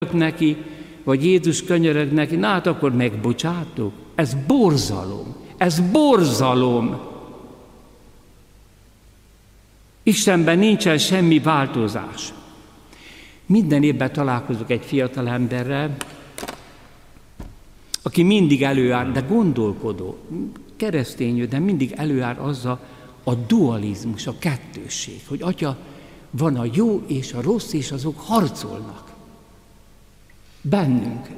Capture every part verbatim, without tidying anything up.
neki, vagy Jézus könyörög neki, na hát akkor megbocsátok. Ez borzalom, ez borzalom. Istenben nincsen semmi változás. Minden évben találkozok egy fiatal emberrel, aki mindig előáll, de gondolkodó, keresztényű, de mindig előáll azzal a dualizmus, a kettősség, hogy atya, van a jó és a rossz, és azok harcolnak. Bennünk.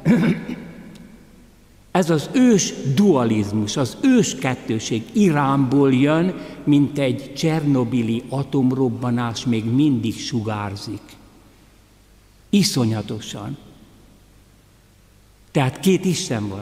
Ez az ős dualizmus, az ős kettőség Iránból jön, mint egy csernobili atomrobbanás még mindig sugárzik. Iszonyatosan. Tehát két Isten van.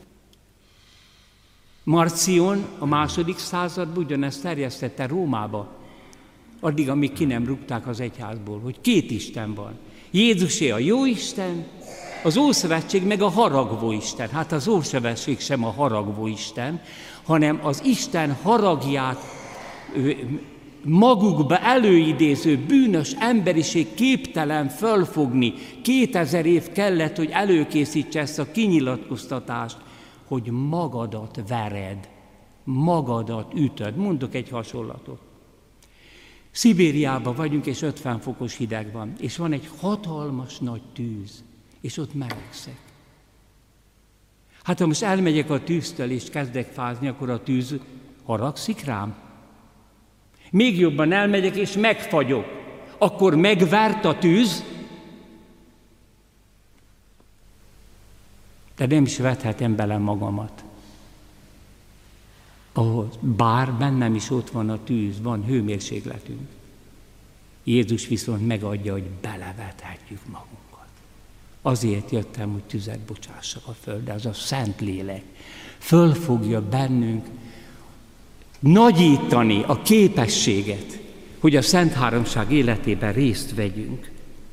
Marcion a második században ugyanezt terjesztette Rómába, addig, amíg ki nem rúgták az egyházból, hogy két Isten van. Jézusé a jó Isten, az Ószövetség meg a haragvó Isten. Hát az Ószövetség sem a haragvó Isten, hanem az Isten haragját magukba előidéző bűnös emberiség képtelen fölfogni. Kétezer év kellett, hogy előkészítse ezt a kinyilatkoztatást, hogy magadat vered, magadat ütöd. Mondok egy hasonlatot. Szibériában vagyunk, és ötven fokos hideg van, és van egy hatalmas nagy tűz, és ott melegszek. Hát ha most elmegyek a tűztől, és kezdek fázni, akkor a tűz haragszik rám. Még jobban elmegyek, és megfagyok, akkor megvert a tűz, de nem is vethetem bele magamat. Ahol bár bennem is ott van a tűz, van hőmérsékletünk. Jézus viszont megadja, hogy belevethetjük magunkat. Azért jöttem, hogy tüzet bocsássak a földre, az a Szent Lélek. Föl fogja bennünk nagyítani a képességet, hogy a Szent Háromság életében részt vegyünk.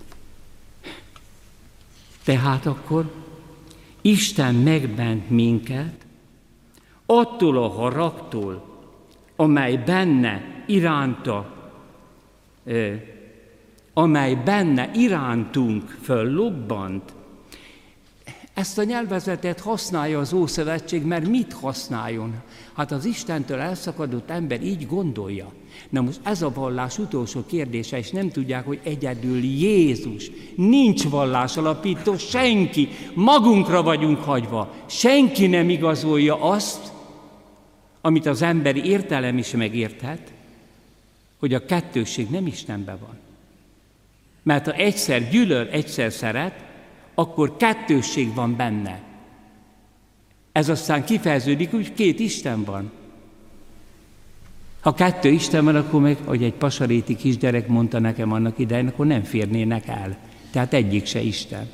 Tehát akkor Isten megbent minket attól a haragtól, amely benne iránta, eh, amely benne irántunk föllobbant. Ezt a nyelvezetet használja az Ószövetség, mert mit használjon? Hát az Istentől elszakadott ember így gondolja. Na most ez a vallás utolsó kérdése, és nem tudják, hogy egyedül Jézus. Nincs vallás alapító, senki. Magunkra vagyunk hagyva. Senki nem igazolja azt, amit az emberi értelem is megérthet, hogy a kettősség nem Istenben van. Mert ha egyszer gyűlöl, egyszer szeret, akkor kettősség van benne. Ez aztán kifejeződik, hogy két Isten van. Ha kettő Isten van, akkor meg, ahogy egy pasaréti kisgyerek mondta nekem annak idején, akkor nem férnének el. Tehát egyik se Isten.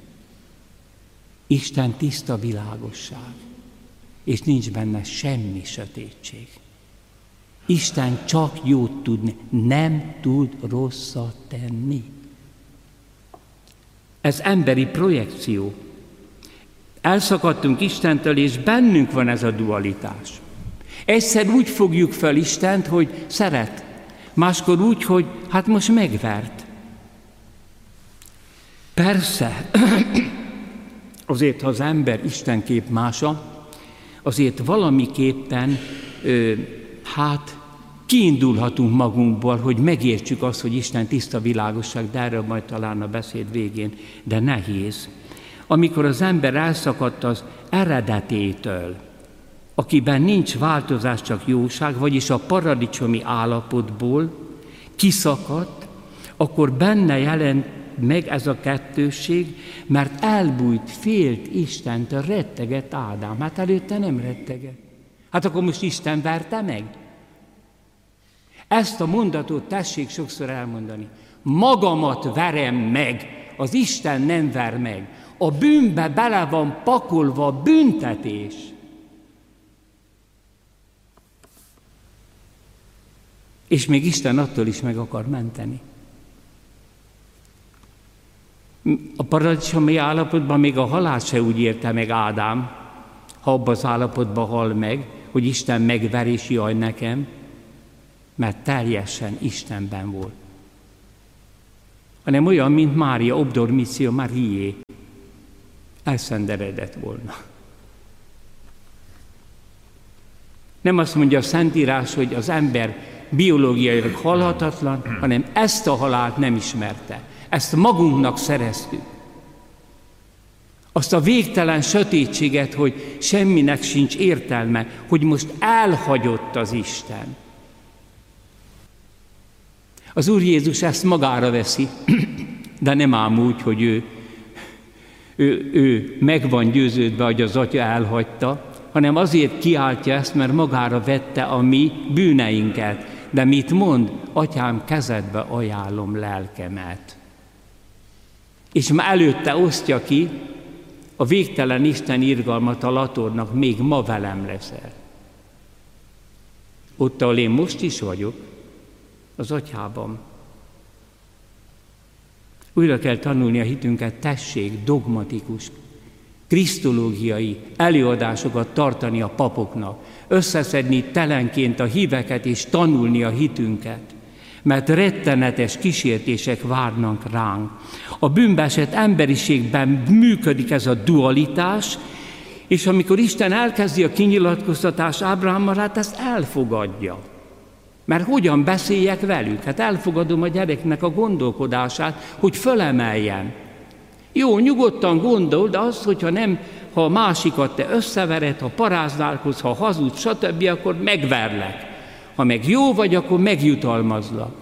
Isten tiszta világosság, és nincs benne semmi sötétség. Isten csak jót tudni, nem tud rosszat tenni. Ez emberi projekció. Elszakadtunk Istentől, és bennünk van ez a dualitás. Egyszer úgy fogjuk fel Istent, hogy szeret, máskor úgy, hogy hát most megvert. Persze, azért, ha az ember Isten képmása, azért valamiképpen, ö, hát kiindulhatunk magunkból, hogy megértsük azt, hogy Isten tiszta világosság, de erről majd talán a beszéd végén, de nehéz. Amikor az ember elszakadt az eredetétől, akiben nincs változás, csak jóság, vagyis a paradicsomi állapotból kiszakadt, akkor benne jelent meg ez a kettősség, mert elbújt, félt Istentől, rettegett Ádám. Hát előtte nem rettegett. Hát akkor most Isten verte meg? Ezt a mondatot tessék sokszor elmondani. Magamat verem meg, az Isten nem ver meg. A bűnbe bele van pakolva a büntetés. És még Isten attól is meg akar menteni. A paradicsomi állapotban még a halál se úgy érte meg Ádám, ha abban az állapotban hal meg, hogy Isten megver és jaj nekem, mert teljesen Istenben volt. Hanem olyan, mint Mária, obdormissio Mariae, elszenderedett volna. Nem azt mondja a Szentírás, hogy az ember biológiailag halhatatlan, hanem ezt a halált nem ismerte. Ezt magunknak szereztük. Azt a végtelen sötétséget, hogy semminek sincs értelme, hogy most elhagyott az Isten. Az Úr Jézus ezt magára veszi, de nem ám úgy, hogy ő, ő, ő meg van győződve, hogy az Atya elhagyta, hanem azért kiáltja ezt, mert magára vette a mi bűneinket. De mit mond? Atyám, kezedbe ajánlom lelkemet. És már előtte osztja ki a végtelen Isten irgalmat a latornak, még ma velem leszel. Ott, ahol én most is vagyok, az Atyában. Újra kell tanulni a hitünket, tessék, dogmatikus, krisztológiai előadásokat tartani a papoknak, összeszedni telenként a híveket és tanulni a hitünket, mert rettenetes kísértések várnak ránk. A bűnbeesett emberiségben működik ez a dualitás, és amikor Isten elkezdi a kinyilatkoztatást Ábrahámmal, hát ezt elfogadja. Mert hogyan beszéljek velük? Hát elfogadom a gyereknek a gondolkodását, hogy fölemeljen. Jó, nyugodtan gondol, de az, hogyha nem, ha a másikat te összevered, ha paráználkodsz, ha hazudsz, stb., akkor megverlek. Ha meg jó vagy, akkor megjutalmazlak.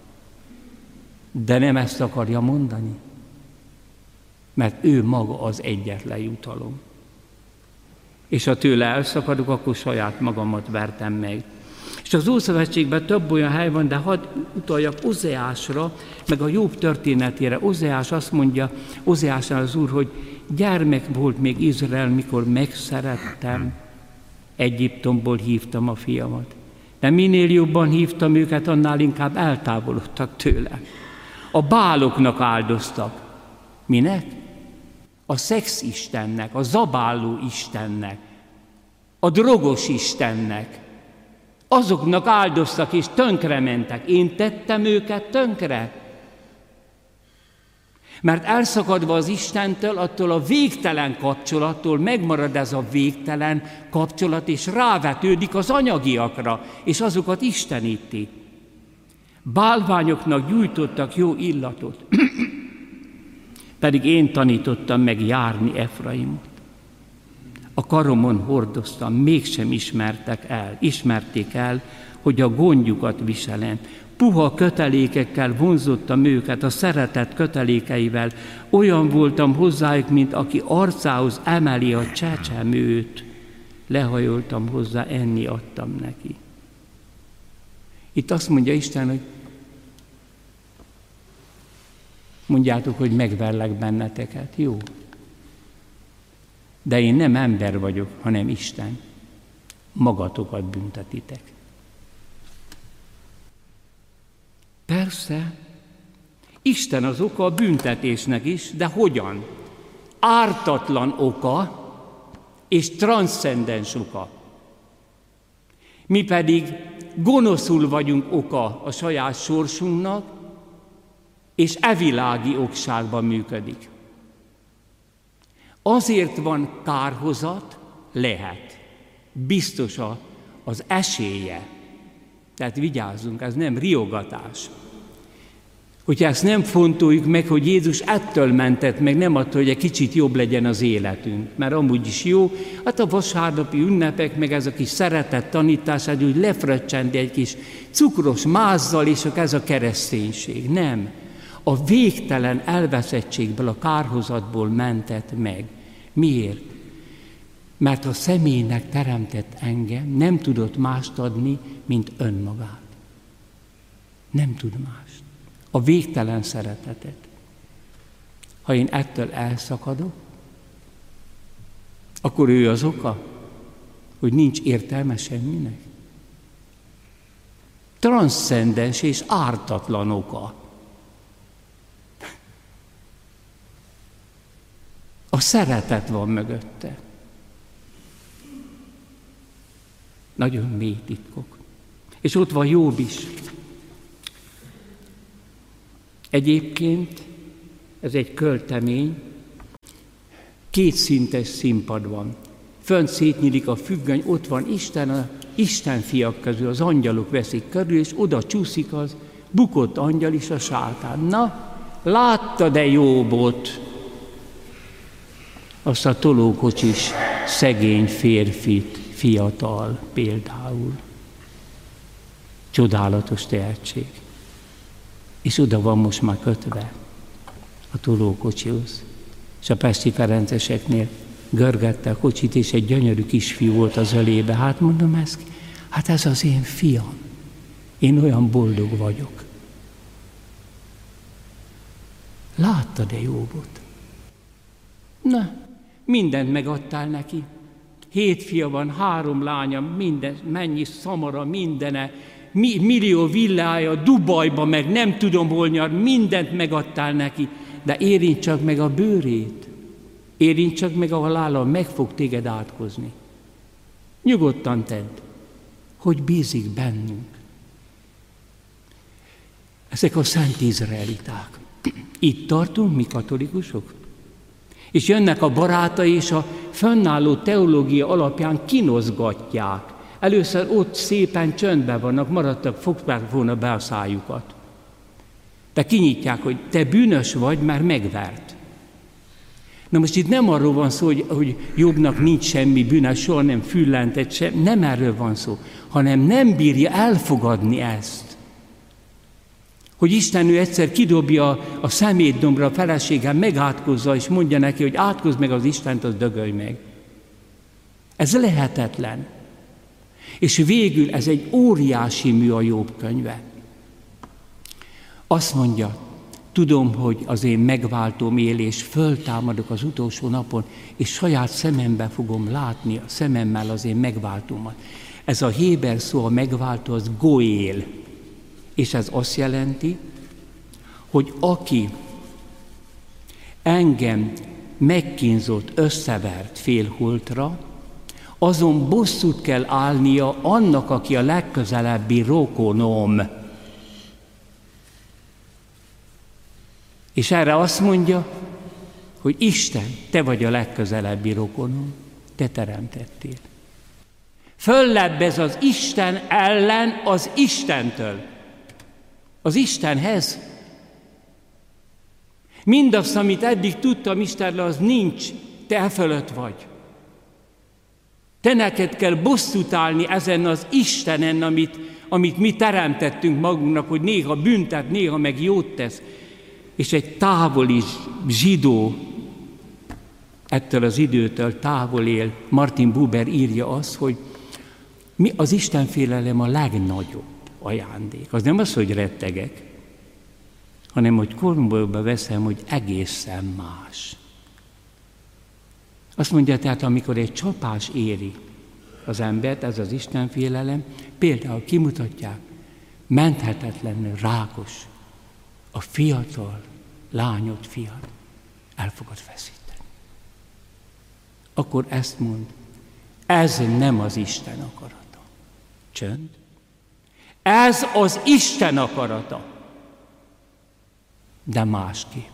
De nem ezt akarja mondani. Mert ő maga az egyetlen jutalom. És ha tőle elszakadok, akkor saját magamat vertem meg. És az Ószövetségben több olyan hely van, de hadd utaljak Ozeásra, meg a Jobb történetére. Ozeás azt mondja, Ozeásnál az Úr, hogy gyermek volt még Izrael, mikor megszerettem, Egyiptomból hívtam a fiamat. De minél jobban hívtam őket, annál inkább eltávolodtak tőle. A báloknak áldoztak. Minek? A szexistennek, a zabáló istennek, a drogos istennek. Azoknak áldoztak és tönkrementek. Én tettem őket tönkre. Mert elszakadva az Istentől, attól a végtelen kapcsolattól megmarad ez a végtelen kapcsolat, és rávetődik az anyagiakra, és azokat isteníti. Bálványoknak gyújtottak jó illatot, pedig én tanítottam meg járni Efraimot. A karomon hordoztam, mégsem ismertek el, ismerték el, hogy a gondjukat viselem. Puha kötelékekkel vonzottam őket, a szeretet kötelékeivel. Olyan voltam hozzájuk, mint aki arcához emeli a csecsemőt. Lehajoltam hozzá, enni adtam neki. Itt azt mondja Isten, hogy mondjátok, hogy megverlek benneteket. Jó. De én nem ember vagyok, hanem Isten. Magatokat büntetitek. Persze, Isten az oka a büntetésnek is, de hogyan? Ártatlan oka és transzcendens oka. Mi pedig gonoszul vagyunk oka a saját sorsunknak, és evilági okságban működik. Azért van kárhozat, lehet. Biztos az esélye. Tehát vigyázzunk, ez nem riogatás. Hogyha ezt nem fontoljuk meg, hogy Jézus ettől mentett meg, nem attól, hogy egy kicsit jobb legyen az életünk. Mert amúgy is jó, hát a vasárnapi ünnepek, meg ez a kis szeretett tanítás, hogy lefröccsendi egy kis cukros mázzal, és ez a kereszténység. Nem. A végtelen elveszettségből, a kárhozatból mentett meg. Miért? Mert a személynek teremtett engem, nem tudott mást adni, mint önmagát. Nem tud mást. A végtelen szeretetet. Ha én ettől elszakadok, akkor ő az oka, hogy nincs értelme semminek. Transzcendens és ártatlan oka. A szeretet van mögötte. Nagyon mély titkok. És ott van Jobb is. Egyébként ez egy költemény, Két szintes színpad van. Fönt szétnyílik a függöny, ott van Isten, a Isten fiak közül, az angyalok veszik körül, és oda csúszik az bukott angyal is, a sátán. Na, láttad-e Jóbot? Azt a tolókocsis szegény férfit, fiatal például. Csodálatos tehetség. És oda van most már kötve a tolókocsihoz. És a pesti ferenceseknél görgette a kocsit, és egy gyönyörű kisfiú volt az ölébe. Hát mondom, ez, hát ez az én fiam. Én olyan boldog vagyok. Láttad-e Jóbot? Na, mindent megadtál neki. Hét fia van, három lánya, minden, mennyi szamara, mindene, mi, millió villája, Dubajba meg nem tudom hol nyar, mindent megadtál neki, de érint csak meg a bőrét. Érint csak meg a halála, meg fog téged átkozni. Nyugodtan tedd, hogy bízik bennünk. Ezek a szent izraeliták. Itt tartunk mi katolikusok? És jönnek a barátai, és a fönnálló teológia alapján kinozgatják. Először ott szépen csöndben vannak, maradtak, fogták volna be a szájukat. De kinyitják, hogy te bűnös vagy, mert megvert. Na most itt nem arról van szó, hogy, hogy Jobbnak nincs semmi bűne, soha nem füllentett sem, nem erről van szó, hanem nem bírja elfogadni ezt. Hogy Isten ő egyszer kidobja a szemétdombra a feleségem, megátkozza, és mondja neki, hogy átkozz meg az Istent, az dögölj meg. Ez lehetetlen. És végül ez egy óriási mű a Jobb könyve. Azt mondja, tudom, hogy az én megváltóm él, és föltámadok az utolsó napon, és saját szemembe fogom látni a szememmel az én megváltómat. Ez a héber szó, a megváltó, az goél. És ez azt jelenti, hogy aki engem megkínzott, összevert félholtra, azon bosszút kell állnia annak, aki a legközelebbi rokonom. És erre azt mondja, hogy Isten, te vagy a legközelebbi rokonom, te teremtettél. Föllebbez az Isten ellen az Istentől. Az Istenhez. Mindazt, amit eddig tudtam Istenről, az nincs, te e fölött vagy. Te neked kell bosszút állni ezen az Istenen, amit, amit mi teremtettünk magunknak, hogy néha büntet, néha meg jót tesz. És egy távoli zsidó, ettől az időtől távol él, Martin Buber írja azt, hogy mi az istenfélelem a legnagyobb ajándék. Az nem az, hogy rettegek, hanem hogy komolyba veszem, hogy egészen más. Azt mondja tehát, amikor egy csapás éri az embert, ez az istenfélelem, például kimutatják, menthetetlenül rákos, a fiatal lányot, fiat el fogod feszíteni. Akkor ezt mond, ez nem az Isten akarata. Csönd. Ez az Isten akarata. De másképp.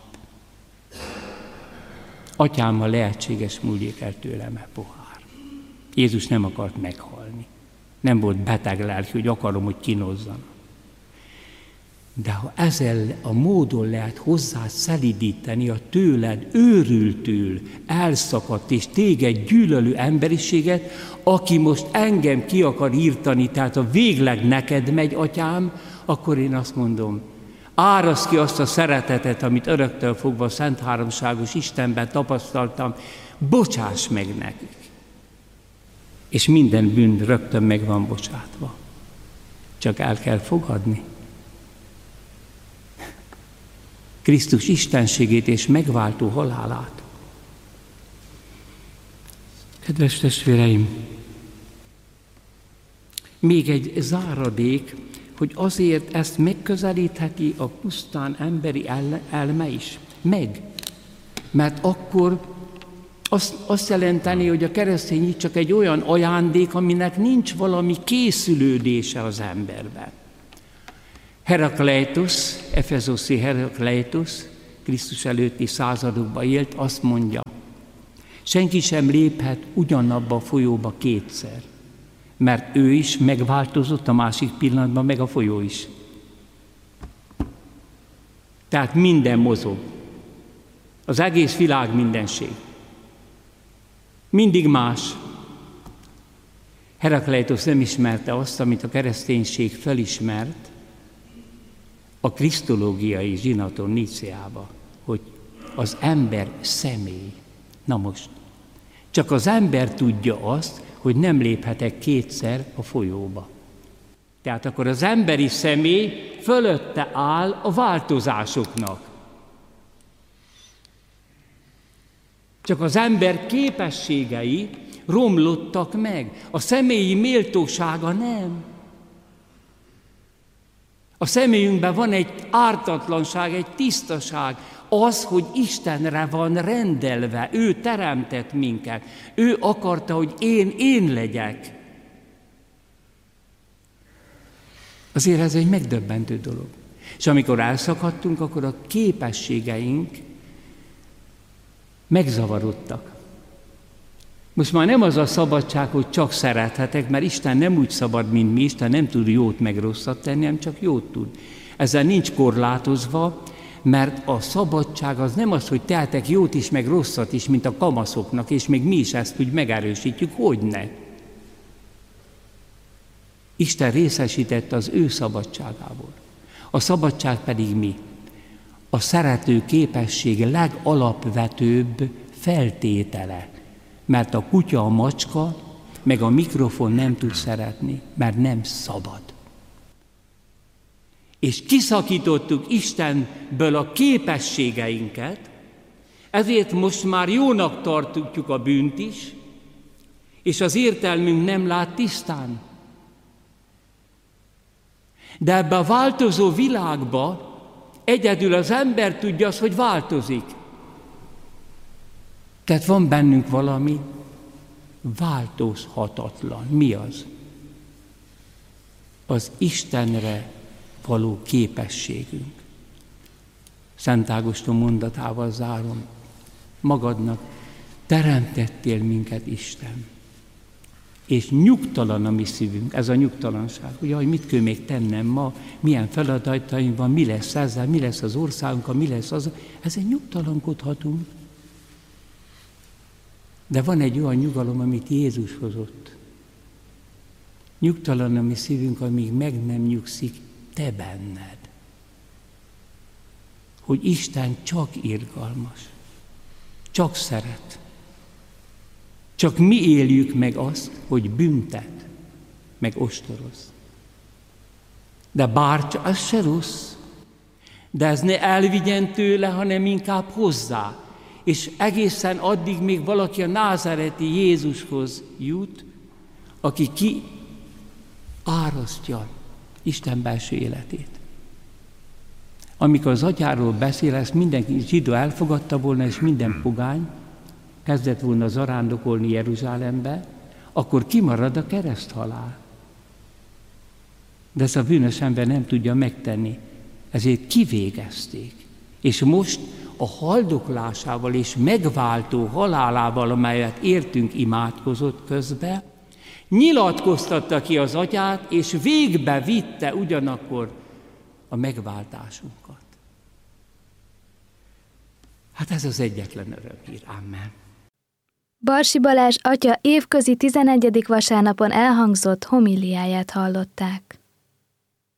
Atyámmal lehetséges múljék el tőlem e pohár. Jézus nem akart meghalni. Nem volt beteg lelki, hogy akarom, hogy kinozzanak. De ha ezzel a módon lehet hozzá szelidíteni a tőled őrültül elszakadt és téged gyűlölő emberiséget, aki most engem ki akar írtani, tehát a végleg neked megy, atyám, akkor én azt mondom, áraszd ki azt a szeretetet, amit öröktől fogva a Szent Háromságos Istenben tapasztaltam, bocsáss meg nekik. És minden bűn rögtön meg van bocsátva. Csak el kell fogadni. Krisztus istenségét és megváltó halálát. Kedves testvéreim, még egy záradék, hogy azért ezt megközelítheti a pusztán emberi elme is. Meg. Mert akkor azt, azt jelenteni, hogy a keresztény csak egy olyan ajándék, aminek nincs valami készülődése az emberben. Herakleitos, efezoszi Herakleitos, Krisztus előtti századokban élt, azt mondja, Senki sem léphet ugyanabba a folyóba kétszer, mert ő is megváltozott a másik pillanatban, meg a folyó is. Tehát minden mozog. Az egész világ mindenség. Mindig más. Herakleitosz nem ismerte azt, amit a kereszténység felismert a krisztológiai zsinaton Nicéába, hogy az ember személy. Na most, csak az ember tudja azt, hogy nem léphetek kétszer a folyóba. Tehát akkor az emberi személy fölötte áll a változásoknak. Csak az ember képességei romlottak meg, a személyi méltósága nem. A személyünkben van egy ártatlanság, egy tisztaság, az, hogy Istenre van rendelve, ő teremtett minket, ő akarta, hogy én, én legyek. Azért ez egy megdöbbentő dolog. És amikor elszakadtunk, akkor a képességeink megzavarodtak. Most már nem az a szabadság, hogy csak szerethetek, mert Isten nem úgy szabad, mint mi, Isten nem tud jót meg rosszat tenni, hanem csak jót tud. Ezzel nincs korlátozva, mert a szabadság az nem az, hogy tehetek jót is, meg rosszat is, mint a kamaszoknak, és még mi is ezt úgy megerősítjük, hogyne. Isten részesítette az ő szabadságából. A szabadság pedig mi? A szerető képesség legalapvetőbb feltétele. Mert a kutya, a macska, meg a mikrofon nem tud szeretni, mert nem szabad. És kiszakítottuk Istenből a képességeinket, ezért most már jónak tartjuk a bűnt is, és az értelmünk nem lát tisztán. De ebbe a változó világba egyedül az ember tudja azt, hogy változik. Tehát van bennünk valami változhatatlan. Mi az? Az Istenre való képességünk. Szent Ágoston mondatával zárom. Magadnak teremtettél minket, Isten. És nyugtalan a mi szívünk, ez a nyugtalanság. Ugye, hogy mit kell még tennem ma, milyen feladataim van, mi lesz ezzel, mi lesz az országunk, mi lesz az. Ezen nyugtalankodhatunk. De van egy olyan nyugalom, amit Jézus hozott. Nyugtalan a mi szívünk, amíg meg nem nyugszik te benned. Hogy Isten csak irgalmas, csak szeret. Csak mi éljük meg azt, hogy büntet, meg ostoroz. De bár az se rossz, de ez ne elvigyen tőle, hanem inkább hozzá. És egészen addig még valaki a názáreti Jézushoz jut, aki ki árasztja Isten belső életét. Amikor az atyáról beszél, ezt mindenki zsidó elfogadta volna, és minden pogány kezdett volna zarándokolni Jeruzsálembe, akkor kimarad a kereszthalál. De ezt a bűnös ember nem tudja megtenni, ezért kivégezték. És most a haldoklásával és megváltó halálával, amelyet értünk, imádkozott közben, nyilatkoztatta ki az atyát, és végbe vitte ugyanakkor a megváltásunkat. Hát ez az egyetlen örömhír. Amen. Barsi Balázs atya évközi tizenegyedik vasárnapon elhangzott homíliáját hallották.